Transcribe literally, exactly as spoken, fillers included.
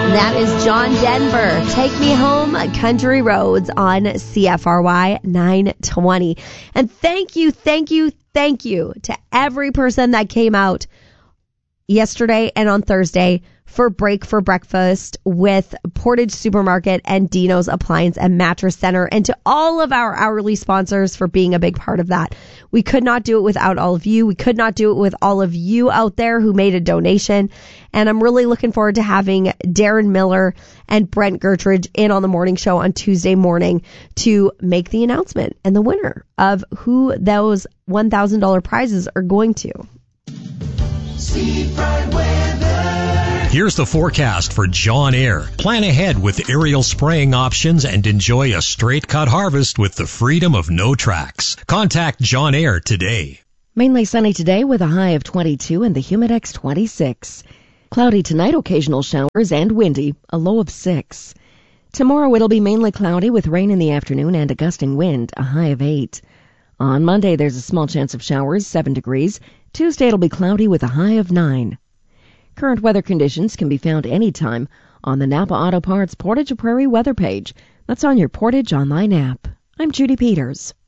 That is John Denver. Take Me Home, Country Roads on C F R Y nine twenty. And thank you, thank you, thank you to every person that came out yesterday and on Thursday for Break for Breakfast with Portage Supermarket and Dino's Appliance and Mattress Center, and to all of our hourly sponsors for being a big part of that. We could not do it without all of you. We could not do it with all of you out there who made a donation. And I'm really looking forward to having Darren Miller and Brent Gertridge in on the morning show on Tuesday morning to make the announcement and the winner of who those one thousand dollars prizes are going to. Seafront weather. Here's the forecast for John Eyre. Plan ahead with aerial spraying options and enjoy a straight cut harvest with the freedom of no tracks. Contact John Eyre today. Mainly sunny today with a high of twenty-two and the Humidex twenty-six. Cloudy tonight, occasional showers and windy, a low of six. Tomorrow it'll be mainly cloudy with rain in the afternoon and a gusting wind, a high of eight. On Monday there's a small chance of showers, seven degrees. Tuesday it'll be cloudy with a high of nine. Current weather conditions can be found anytime on the Napa Auto Parts Portage Prairie weather page. That's on your Portage Online app. I'm Judy Peters.